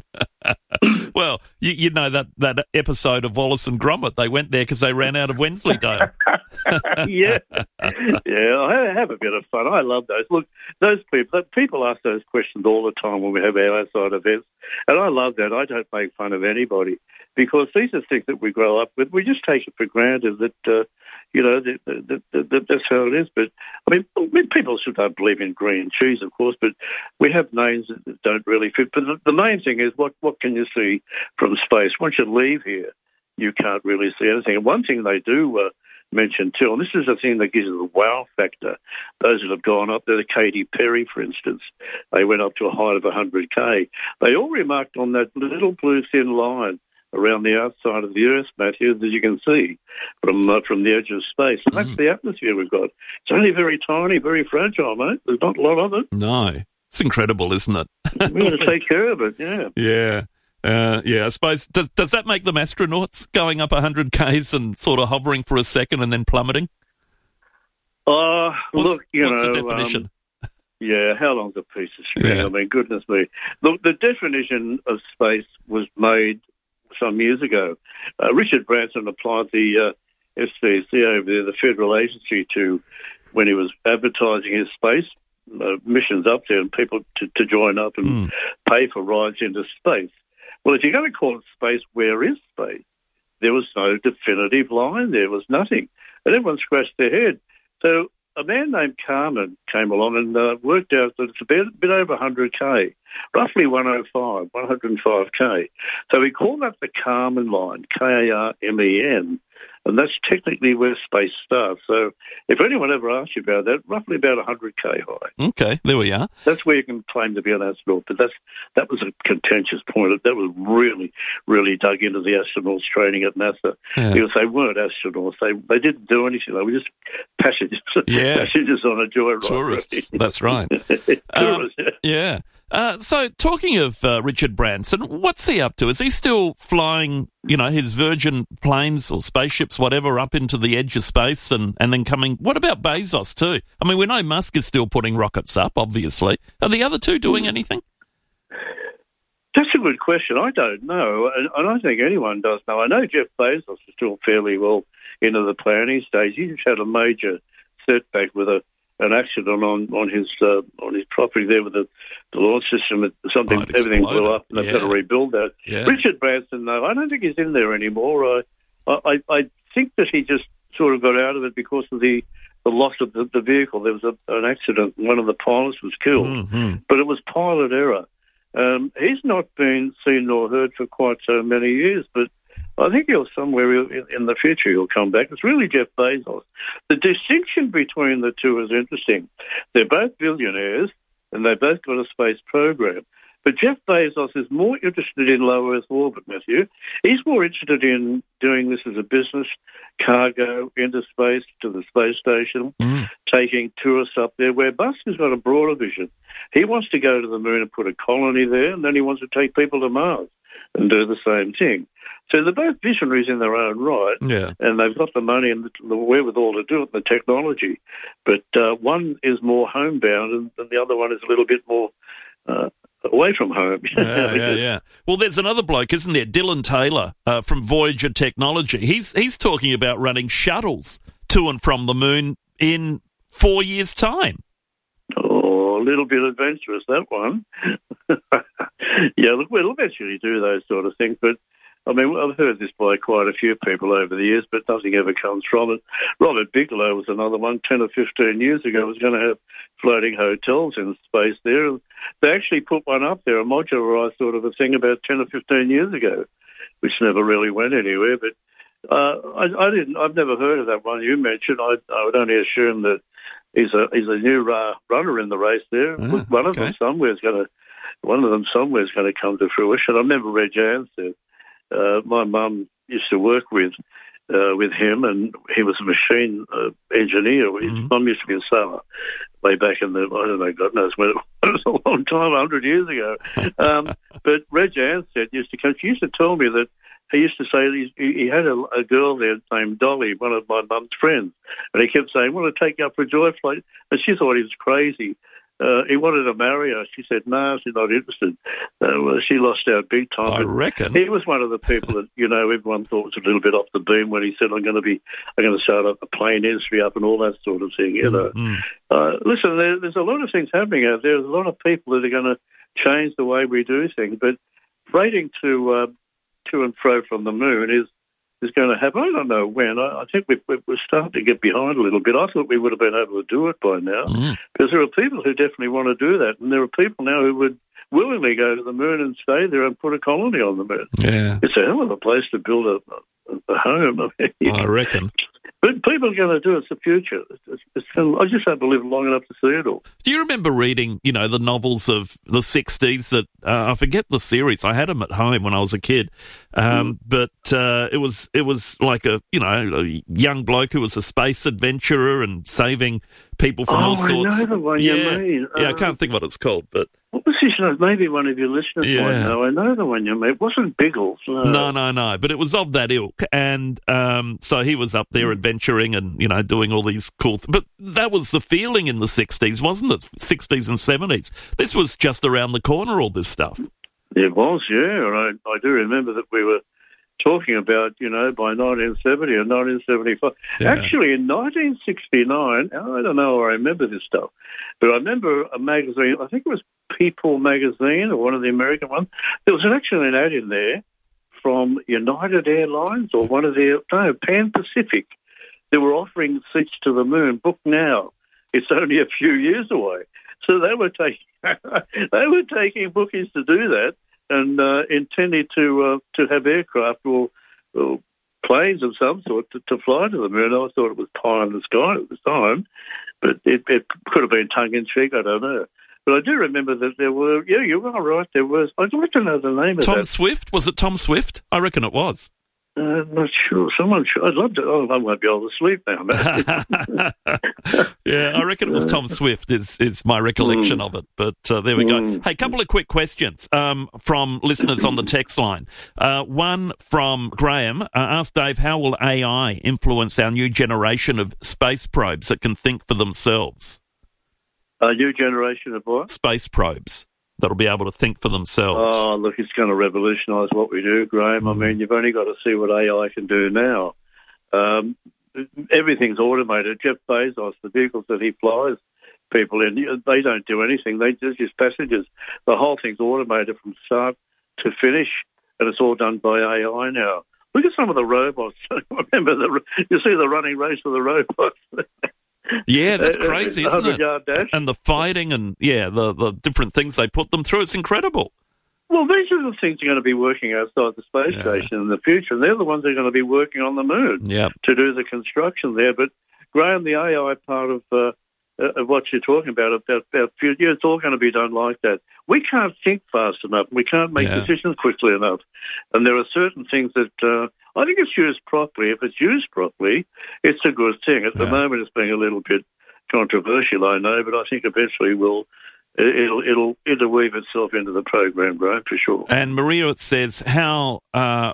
Well, you, you know that, that episode of Wallace and Gromit, they went there because they ran out of Wensleydale. yeah. Yeah, I have a bit of fun. I love those. Look, those people, people ask those questions all the time when we have our outside events, and I love that. I don't make fun of anybody because these are things that we grow up with. We just take it for granted that, uh, you know, that, that, that, that, that's how it is. But, I mean, I mean, people still don't believe in green cheese, of course, but we have names that don't really fit. But the, the main thing is what, what can you see from space? Once you leave here, you can't really see anything. And one thing they do uh, mention too, and this is the thing that gives you the wow factor, those that have gone up there, the Katy Perry, for instance, they went up to a height of one hundred K. They all remarked on that little blue thin line around the outside of the Earth, Matthew, as you can see from uh, from the edge of space. And that's mm. the atmosphere we've got. It's only very tiny, very fragile, mate. There's not a lot of it. No. It's incredible, isn't it? We've got to take care of it, yeah. Yeah. Uh, yeah, I suppose. Does, does that make them astronauts, going up one hundred Ks and sort of hovering for a second and then plummeting? Uh, what's, look, you what's know... the definition? Um, yeah, how long's a piece of string? Yeah. I mean, goodness me. Look, the definition of space was made some years ago. Uh, Richard Branson applied the uh, S C C over there, the federal agency, to when he was advertising his space uh, missions up there and people to, to join up and mm. pay for rides into space. Well, if you're going to call it space, where is space? There was no definitive line. There was nothing. And everyone scratched their head. So a man named Carmen came along and uh, worked out that it's a bit, bit over one hundred K, roughly one oh five, one oh five K. So we call that the Kármán line, K A R M E N, and that's technically where space starts. So if anyone ever asks you about that, roughly about one hundred K high. Okay, there we are. That's where you can claim to be an astronaut, but that's that was a contentious point. That was really, really dug into the astronauts training at NASA. Yeah. Because they weren't astronauts. They they didn't do anything. They were just passengers, yeah. passengers on a joyride. Tourists, that's right. Tourists, um, yeah. yeah. Uh, so, talking of uh, Richard Branson, what's he up to? Is he still flying, you know, his Virgin planes or spaceships, whatever, up into the edge of space and, and then coming? What about Bezos too? I mean, we know Musk is still putting rockets up, obviously. Are the other two doing anything? That's a good question. I don't know, and I don't think anyone does know. I know Jeff Bezos is still fairly well into the planning stage. He just had a major setback with a an accident on on his uh, on his property there with the, the launch system. Something, oh, everything blew up, and they've yeah. got to rebuild that. Yeah. Richard Branson, though, I don't think he's in there anymore. Uh, I I think that he just sort of got out of it because of the, the loss of the, the vehicle. There was a, an accident. One of the pilots was killed, mm-hmm. but it was pilot error. Um, he's not been seen nor heard for quite so many years, but I think he'll somewhere in the future he'll come back. It's really Jeff Bezos. The distinction between the two is interesting. They're both billionaires, and they both got a space program. But Jeff Bezos is more interested in low Earth orbit, Matthew. He's more interested in doing this as a business, cargo into space to the space station, mm. taking tourists up there, where Musk has got a broader vision. He wants to go to the moon and put a colony there, and then he wants to take people to Mars. and do the same thing. So they're both visionaries in their own right, yeah. and they've got the money and the, the wherewithal to do it, and the technology. But uh, one is more homebound, and, and the other one is a little bit more uh, away from home. yeah, yeah, yeah. Well, there's another bloke, isn't there? Dylan Taylor uh, from Voyager Technology. He's he's talking about running shuttles to and from the moon in four years' time. Oh, a little bit adventurous, that one. Yeah, look, we'll eventually do those sort of things, but I mean, I've heard this by quite a few people over the years, but nothing ever comes from it. Robert Bigelow was another one, ten or fifteen years ago, was going to have floating hotels in space there. They actually put one up there, a modularised sort of a thing, about ten or fifteen years ago, which never really went anywhere. But uh, I, I didn't, I've never heard of that one you mentioned. I, I would only assume that he's a he's a new uh, runner in the race there. Oh, one of okay. them somewhere's going to one of them somewhere's going to come to fruition. I remember Reg Ansted. Uh, my mum used to work with uh, with him, and he was a machine uh, engineer. Mm-hmm. His mum used to be a sailor way back in the, I don't know, God knows when, it was a long time, one hundred years ago. Um, but Reg Ansted used to come, she used to tell me that he used to say he, he had a, a girl there named Dolly, one of my mum's friends, and he kept saying, "Want to take you up for a joy flight?" And she thought he was crazy. Uh, he wanted to marry her. She said, no, she's not interested. Uh, well, she lost out big time. I reckon. He was one of the people that, you know, everyone thought was a little bit off the beam when he said, I'm going to be, I'm going to start a plane industry up and all that sort of thing, you know. Mm-hmm. Uh, listen, there, there's a lot of things happening out there. There's a lot of people that are going to change the way we do things. But freighting to, uh, to and fro from the moon is is going to happen. I don't know when. I, I think we're, we're starting to get behind a little bit. I thought we would have been able to do it by now, mm. because there are people who definitely want to do that, and there are people now who would willingly go to the moon and stay there and put a colony on the moon. Yeah. It's a hell of a place to build a, a, a home. I, mean, I reckon. But people are going to do it. It's the future. It's, it's, I just haven't lived long enough to see it all. Do you remember reading, you know, the novels of the sixties that, uh, I forget the series, I had them at home when I was a kid, um, mm. but uh, it was it was like a, you know, a young bloke who was a space adventurer and saving people from oh, all sorts. I know the one yeah. you mean. Yeah, uh, I can't think what it's called, but... What was his name? Maybe one of your listeners yeah. might know. I know the one you mean. It wasn't Biggles. No, no, no, no. But it was of that ilk. And um, so he was up there adventuring and, you know, doing all these cool things. But that was the feeling in the sixties, wasn't it? sixties and seventies. This was just around the corner, all this stuff. It was, yeah. And I, I do remember that we were talking about, you know, by nineteen seventy or nineteen seventy-five. Yeah. Actually, in nineteen sixty-nine, I don't know, I remember this stuff, but I remember a magazine, I think it was People magazine or one of the American ones, there was actually an ad in there from United Airlines or one of their, no, Pan Pacific. They were offering seats to the moon. Book now. It's only a few years away. So they were taking they were taking bookings to do that, and uh, intending to uh, to have aircraft or, or planes of some sort to, to fly to the moon. I thought it was pie in the sky at the time, but it, it could have been tongue-in-cheek, I don't know. But I do remember that there were, yeah, you are right, there was, I'd like to know the name of Tom that. Tom Swift? Was it Tom Swift? I reckon it was. Uh, I'm not sure. Someone should. I'd love to. Oh, I won't be able to sleep now, man. Yeah, I reckon it was Tom Swift is, is my recollection mm. of it. But uh, there we go. Mm. Hey, a couple of quick questions um, from listeners on the text line. Uh, one from Graham uh, asked Dave, how will A I influence our new generation of space probes that can think for themselves? A new generation of what? Space probes that'll be able to think for themselves. Oh, look, it's going to revolutionise what we do, Graham. Mm. I mean, you've only got to see what A I can do now. Um, everything's automated. Jeff Bezos, the vehicles that he flies people in, they don't do anything. They just use passengers. The whole thing's automated from start to finish, and it's all done by A I now. Look at some of the robots. Remember, the, you see the running race with the robots. Yeah, that's crazy, isn't it? Dash. And the fighting and, yeah, the, the different things they put them through, it's incredible. Well, these are the things that are going to be working outside the space yeah. station in the future, and they're the ones that are going to be working on the moon yep. to do the construction there. But, Graham, the A I part of, uh, of what you're talking about, about, about future, it's all going to be done like that. We can't think fast enough. We can't make yeah. decisions quickly enough. And there are certain things that... Uh, I think it's used properly. If it's used properly, it's a good thing. At the yeah. moment, it's being a little bit controversial, I know, but I think eventually we'll it'll it'll interweave itself into the program, Graham, for sure. And Maria says, how uh,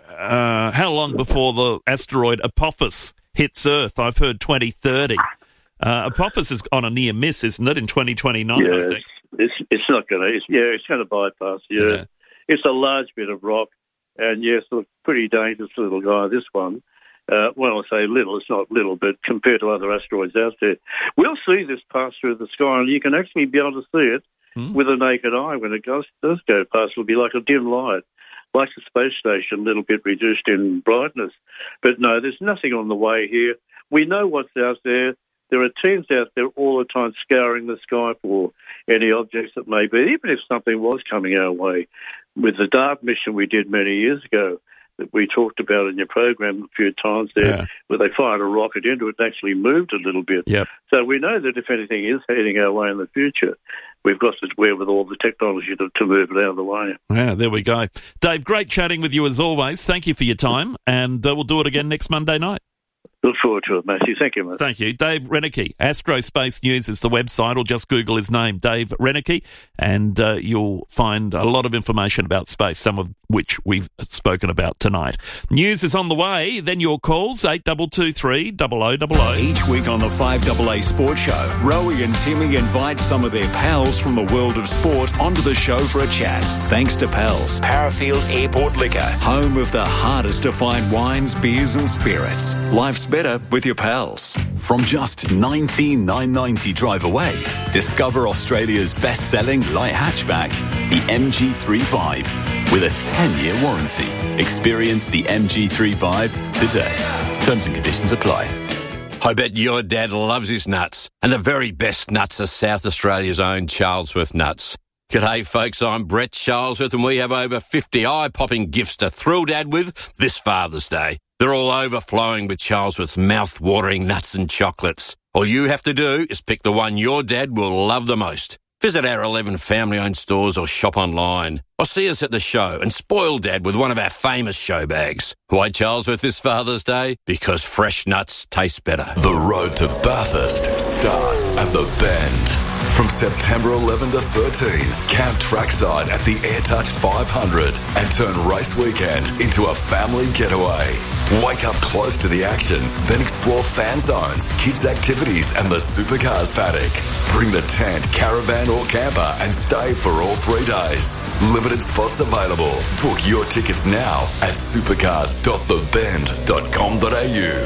uh, how long before the asteroid Apophis hits Earth? I've heard twenty thirty. Uh, Apophis is on a near miss, isn't it, in twenty twenty-nine, yeah, I think? It's, it's not going to, yeah, it's going to bypass the Earth. Yeah. It's a large bit of rock, and yes, a pretty dangerous little guy, this one. Uh, well, I say little, it's not little, but compared to other asteroids out there. We'll see this pass through the sky, and you can actually be able to see it mm. with a naked eye when it goes, does go past. It'll be like a dim light, like the space station, a little bit reduced in brightness. But no, there's nothing on the way here. We know what's out there. There are teams out there all the time scouring the sky for any objects that may be, even if something was coming our way. With the DART mission we did many years ago, that we talked about in your program a few times there, yeah. where they fired a rocket into it and actually moved a little bit. Yep. So we know that if anything is heading our way in the future, we've got to wherewithal the technology to, to move it out of the way. Yeah, there we go. Dave, great chatting with you as always. Thank you for your time, and uh, we'll do it again next Monday night. Look forward to it, Matthew. Thank you, mate. Thank you. Dave Reneke, Astrospace News is the website, or just Google his name, Dave Reneke, and uh, you'll find a lot of information about space, some of which we've spoken about tonight. News is on the way, then your calls, eight two two three, double oh double oh. Each week on the five A A Sports Show, Rowie and Timmy invite some of their pals from the world of sport onto the show for a chat. Thanks to Pals, Parafield Airport Liquor, home of the hardest to find wines, beers and spirits. Life's better with your pals. From just nineteen thousand nine hundred ninety drive away, discover Australia's best-selling light hatchback, the M G thirty-five, with a ten-year warranty. Experience the M G thirty-five today. Terms and conditions apply. I bet your dad loves his nuts, and the very best nuts are South Australia's own Charlesworth nuts. G'day folks, I'm Brett Charlesworth, and we have over fifty eye-popping gifts to thrill Dad with this Father's Day. They're all overflowing with Charlesworth's mouth-watering nuts and chocolates. All you have to do is pick the one your dad will love the most. Visit our eleven family-owned stores or shop online. Or see us at the show and spoil Dad with one of our famous show bags. Why Charlesworth this Father's Day? Because fresh nuts taste better. The road to Bathurst starts at the Bend. From September eleventh to thirteenth, camp trackside at the AirTouch five hundred and turn race weekend into a family getaway. Wake up close to the action, then explore fan zones, kids' activities and the supercars paddock. Bring the tent, caravan or camper and stay for all three days. Limited spots available. Book your tickets now at supercars dot the bend dot com dot a u.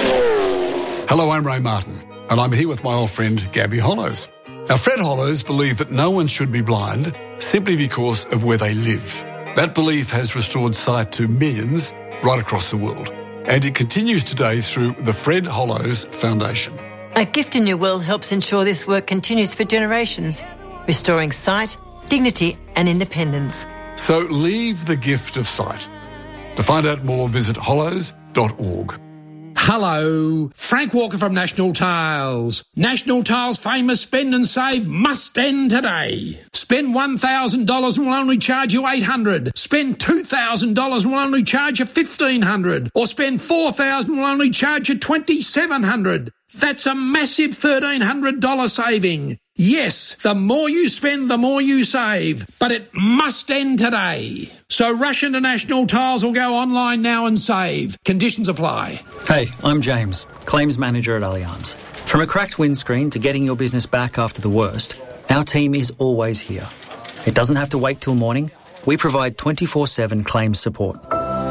Hello, I'm Ray Martin, and I'm here with my old friend Gabby Hollows. Now, Fred Hollows believed that no one should be blind simply because of where they live. That belief has restored sight to millions right across the world, and it continues today through the Fred Hollows Foundation. A Gift in Your Will helps ensure this work continues for generations, restoring sight, dignity and independence. So leave the gift of sight. To find out more, visit hollows dot org. Hello, Frank Walker from National Tiles. National Tiles' famous spend and save must end today. Spend one thousand dollars and we'll only charge you eight hundred dollars. Spend two thousand dollars and we'll only charge you fifteen hundred dollars. Or spend four thousand dollars and we'll only charge you twenty-seven hundred dollars. That's a massive thirteen hundred dollars saving. Yes, the more you spend, the more you save. But it must end today. So rush into National Tiles or go online now and save. Conditions apply. Hey, I'm James, Claims Manager at Allianz. From a cracked windscreen to getting your business back after the worst, our team is always here. It doesn't have to wait till morning. We provide twenty-four seven claims support.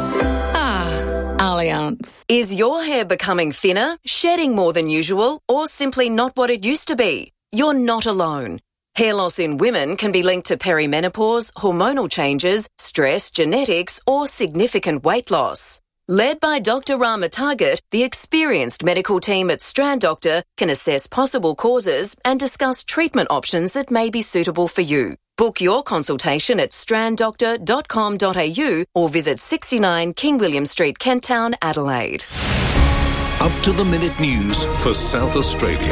Allianz. Is your hair becoming thinner, shedding more than usual, or simply not what it used to be? You're not alone. Hair loss in women can be linked to perimenopause, hormonal changes, stress, genetics, or significant weight loss. Led by Doctor Rama Target, the experienced medical team at Strand Doctor can assess possible causes and discuss treatment options that may be suitable for you. Book your consultation at strand doctor dot com dot a u or visit sixty-nine King William Street, Kent Town, Adelaide. Up to the minute news for South Australia.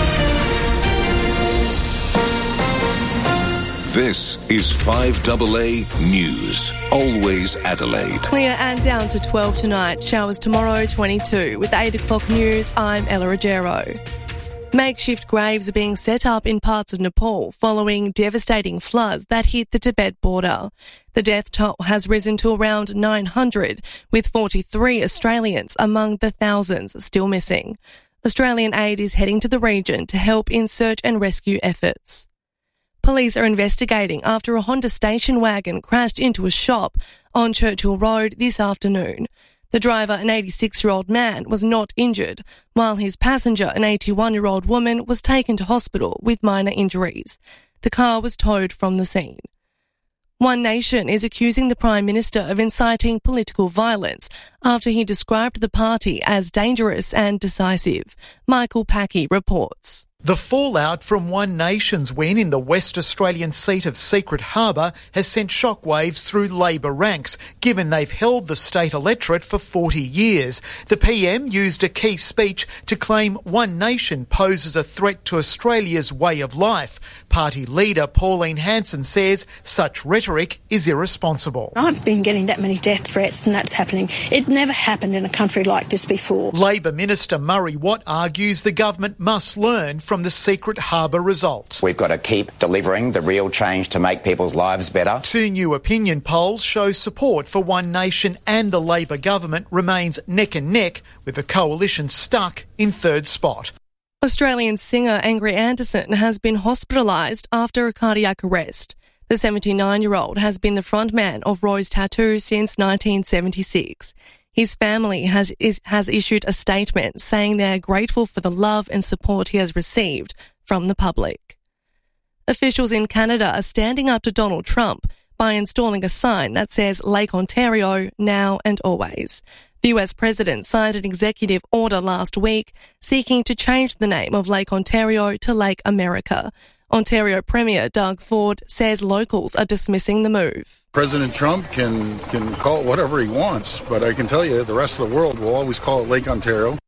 This is five A A News. Always Adelaide. Clear and down to twelve tonight. Showers tomorrow, twenty-two. With eight o'clock news, I'm Ella Rogero. Makeshift graves are being set up in parts of Nepal following devastating floods that hit the Tibet border. The death toll has risen to around nine hundred, with forty-three Australians among the thousands still missing. Australian aid is heading to the region to help in search and rescue efforts. Police are investigating after a Honda station wagon crashed into a shop on Churchill Road this afternoon. The driver, an eighty-six-year-old man, was not injured, while his passenger, an eighty-one-year-old woman, was taken to hospital with minor injuries. The car was towed from the scene. One Nation is accusing the Prime Minister of inciting political violence after he described the party as dangerous and decisive. Michael Packey reports. The fallout from One Nation's win in the West Australian seat of Secret Harbour has sent shockwaves through Labor ranks, given they've held the state electorate for forty years. The P M used a key speech to claim One Nation poses a threat to Australia's way of life. Party leader Pauline Hanson says such rhetoric is irresponsible. I've been getting that many death threats and that's happening. It never happened in a country like this before. Labor Minister Murray Watt argues the government must learn from the Secret Harbour result. We've got to keep delivering the real change to make people's lives better. Two new opinion polls show support for One Nation and the Labor government remains neck and neck, with the coalition stuck in third spot. Australian singer Angry Anderson has been hospitalised after a cardiac arrest. The seventy-nine-year-old has been the frontman of Roy's Tattoo since nineteen seventy-six. His family has is, has issued a statement saying they are grateful for the love and support he has received from the public. Officials in Canada are standing up to Donald Trump by installing a sign that says Lake Ontario now and always. The U S president signed an executive order last week seeking to change the name of Lake Ontario to Lake America. Ontario Premier Doug Ford says locals are dismissing the move. President Trump can, can call it whatever he wants, but I can tell you the rest of the world will always call it Lake Ontario.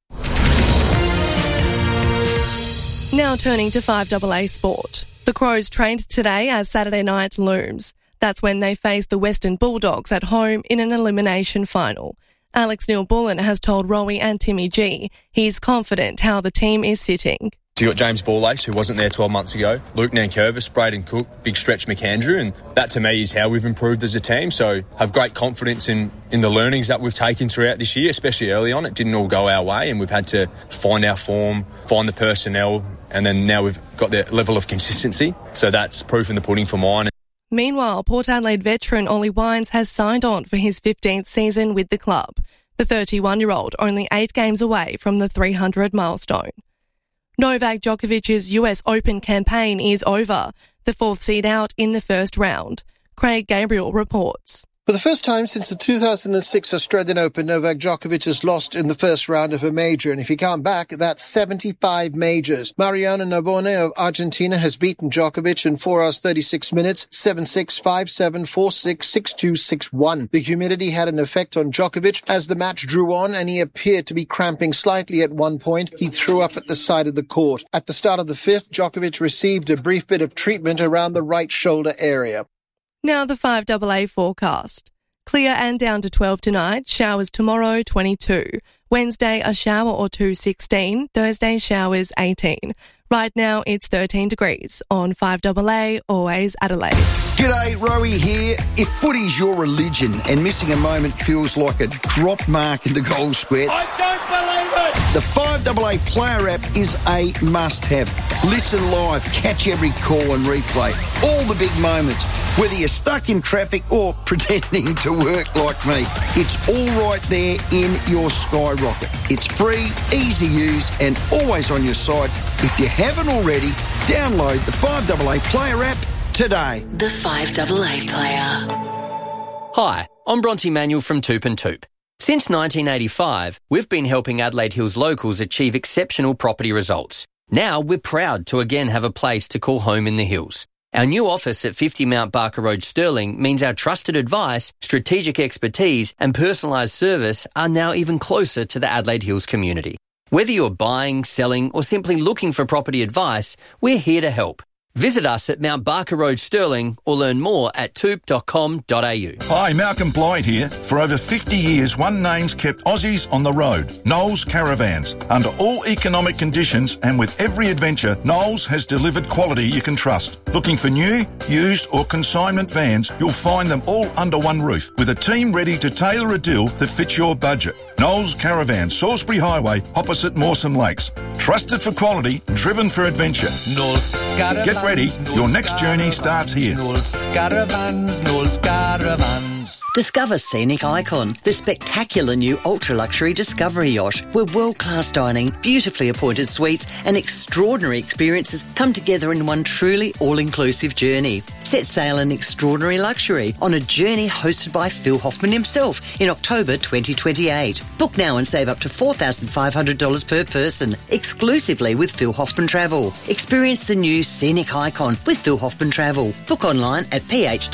Now turning to five A A sport. The Crows trained today as Saturday night looms. That's when they face the Western Bulldogs at home in an elimination final. Alex Neil-Bullen has told Rowie and Timmy G he's confident how the team is sitting. So you got James Ballacre, who wasn't there twelve months ago, Luke Nankervis, Braden Cook, Big Stretch McAndrew, and that to me is how we've improved as a team. So I have great confidence in, in the learnings that we've taken throughout this year, especially early on. It didn't all go our way and we've had to find our form, find the personnel, and then now we've got the level of consistency. So that's proof in the pudding for mine. Meanwhile, Port Adelaide veteran Ollie Wines has signed on for his fifteenth season with the club. The thirty-one-year-old only eight games away from the three hundred milestone. Novak Djokovic's U S Open campaign is over, the fourth seed out in the first round. Craig Gabriel reports. For the first time since the two thousand six Australian Open, Novak Djokovic has lost in the first round of a major, and if he can't back, that's seventy-five majors. Mariano Navone of Argentina has beaten Djokovic in four hours thirty-six minutes, seven six, five seven, four six, six two, six one. The humidity had an effect on Djokovic as the match drew on, and he appeared to be cramping slightly at one point. He threw up at the side of the court. At the start of the fifth, Djokovic received a brief bit of treatment around the right shoulder area. Now the five A A forecast. Clear and down to twelve tonight, showers tomorrow twenty-two. Wednesday a shower or two sixteen, Thursday showers eighteen. Right now it's thirteen degrees on five A A, always Adelaide. G'day, Rowie here. If footy's your religion and missing a moment feels like a drop mark in the goal square, I don't believe it! The five A A player app is a must-have. Listen live, catch every call and replay. All the big moments, whether you're stuck in traffic or pretending to work like me. It's all right there in your Skyrocket. It's free, easy to use and always on your side. If you haven't already, download the five A A player app today. The five A A player. Hi, I'm Bronte Manuel from Toop and Toop. Since nineteen eighty-five, we've been helping Adelaide Hills locals achieve exceptional property results. Now we're proud to again have a place to call home in the hills. Our new office at fifty Mount Barker Road, Stirling, means our trusted advice, strategic expertise and personalised service are now even closer to the Adelaide Hills community. Whether you're buying, selling or simply looking for property advice, we're here to help. Visit us at Mount Barker Road, Stirling, or learn more at toop dot com dot a u. Hi, Malcolm Blyde here. For over fifty years, one name's kept Aussies on the road. Knowles Caravans. Under all economic conditions and with every adventure, Knowles has delivered quality you can trust. Looking for new, used or consignment vans, you'll find them all under one roof with a team ready to tailor a deal that fits your budget. Knowles Caravans, Salisbury Highway, opposite Mawson Lakes. Trusted for quality, driven for adventure. Knowles Caravans. Get ready. Knowles Your next journey Caravans, starts here. Knowles Caravans, Knowles Caravans. Discover Scenic Icon, the spectacular new ultra-luxury Discovery yacht, where world-class dining, beautifully appointed suites and extraordinary experiences come together in one truly all-inclusive journey. Set sail in extraordinary luxury on a journey hosted by Phil Hoffman himself in October twenty twenty-eight. Book now and save up to four thousand five hundred dollars per person, exclusively with Phil Hoffman Travel. Experience the new Scenic Icon with Phil Hoffman Travel. Book online at p h